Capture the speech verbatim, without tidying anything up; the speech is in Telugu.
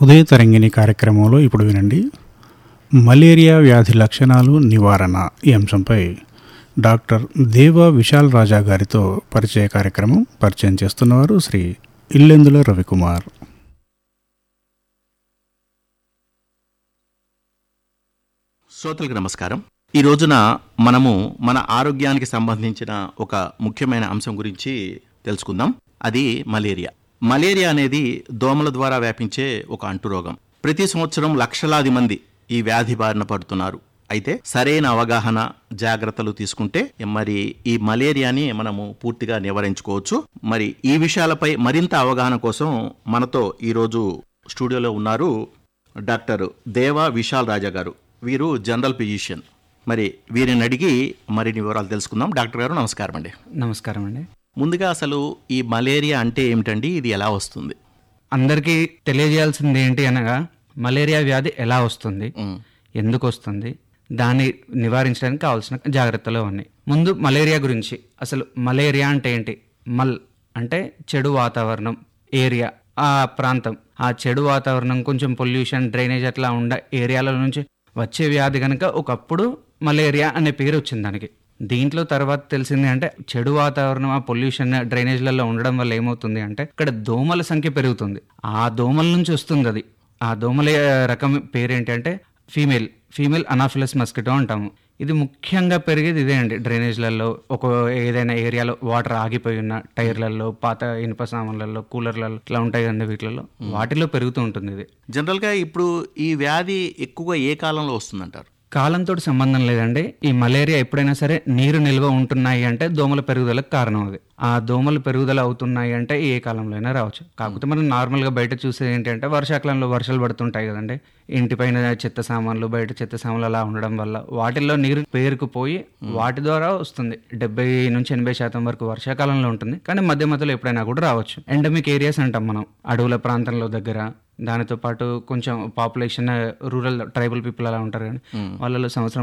ఉదయ తరంగిణి కార్యక్రమంలో ఇప్పుడు వినండి, మలేరియా వ్యాధి లక్షణాలు నివారణ ఈ అంశంపై డాక్టర్ దేవా విశాల్ రాజా గారితో పరిచయ కార్యక్రమం పరిచయం చేస్తున్నవారు శ్రీ ఇల్లెందుల రవికుమార్. శ్రోతలకు నమస్కారం. ఈ రోజున మనము మన ఆరోగ్యానికి సంబంధించిన ఒక ముఖ్యమైన అంశం గురించి తెలుసుకుందాం. అది మలేరియా. మలేరియా అనేది దోమల ద్వారా వ్యాపించే ఒక అంటురోగం. ప్రతి సంవత్సరం లక్షలాది మంది ఈ వ్యాధి బారిన పడుతున్నారు. అయితే సరైన అవగాహన, జాగ్రత్తలు తీసుకుంటే మరి ఈ మలేరియాని మనము పూర్తిగా నివారించుకోవచ్చు. మరి ఈ విషయాలపై మరింత అవగాహన కోసం మనతో ఈరోజు స్టూడియోలో ఉన్నారు డాక్టర్ దేవా విశాల్ రాజా గారు. వీరు జనరల్ ఫిజిషియన్. మరి వీరిని అడిగి మరిన్ని వివరాలు తెలుసుకుందాం. డాక్టర్ గారు నమస్కారం అండి. నమస్కారం అండి. ముందుగా అసలు ఈ మలేరియా అంటే ఏమిటండి, ఇది ఎలా వస్తుంది? అందరికీ తెలియజేయాల్సింది ఏంటి అనగా, మలేరియా వ్యాధి ఎలా వస్తుంది, ఎందుకు వస్తుంది, దాన్ని నివారించడానికి కావాల్సిన జాగ్రత్తలు ఉన్నాయి. ముందు మలేరియా గురించి. అసలు మలేరియా అంటే ఏంటి? మల్ అంటే చెడు వాతావరణం, ఏరియా, ఆ ప్రాంతం, ఆ చెడు వాతావరణం, కొంచెం పొల్యూషన్, డ్రైనేజ్ అట్లా ఉండే ఏరియాల నుంచి వచ్చే వ్యాధి కనుక ఒకప్పుడు మలేరియా అనే పేరు వచ్చింది దానికి. దీంట్లో తర్వాత తెలిసింది అంటే చెడు వాతావరణం, ఆ పొల్యూషన్, డ్రైనేజ్లలో ఉండడం వల్ల ఏమవుతుంది అంటే ఇక్కడ దోమల సంఖ్య పెరుగుతుంది. ఆ దోమల నుంచి వస్తుంది అది. ఆ దోమల రకం పేరేంటి అంటే ఫీమేల్ ఫీమేల్ అనాఫిలస్ మస్కిటో అంటాము. ఇది ముఖ్యంగా పెరిగేది ఇదే అండి. డ్రైనేజ్లలో, ఒక ఏదైనా ఏరియాలో వాటర్ ఆగిపోయి ఉన్న టైర్లలో, పాత ఇనుప సామాన్లలో, కూలర్లలో ఇట్లా ఉంటాయి కదండి, వీటిలలో వాటిలో పెరుగుతూ ఉంటుంది ఇది. జనరల్గా ఇప్పుడు ఈ వ్యాధి ఎక్కువగా ఏ కాలంలో వస్తుందంటారు? కాలంతో సంబంధం లేదండి. ఈ మలేరియా ఎప్పుడైనా సరే నీరు నిల్వ ఉంటున్నాయి అంటే దోమల పెరుగుదలకు కారణం అది. ఆ దోమలు పెరుగుదల అవుతున్నాయి అంటే ఏ కాలంలో అయినా రావచ్చు. కాకపోతే మనం నార్మల్గా బయట చూసేది ఏంటంటే వర్షాకాలంలో వర్షాలు పడుతుంటాయి కదండి, ఇంటిపైన చెత్త సామాన్లు, బయట చెత్త సామాన్లు అలా ఉండడం వల్ల వాటిల్లో నీరు పేరుకుపోయి వాటి ద్వారా వస్తుంది. డెబ్బై నుంచి ఎనభై శాతం వరకు వర్షాకాలంలో ఉంటుంది, కానీ మధ్య మధ్యలో ఎప్పుడైనా కూడా రావచ్చు. ఎండమిక్ ఏరియాస్ అంటాం మనం, అడవుల ప్రాంతంలో దగ్గర. దానితో పాటు కొంచెం పాపులేషన్ రూరల్ ట్రైబల్ పీపుల్ అలా ఉంటారు కానీ వాళ్ళలో సంవత్సరం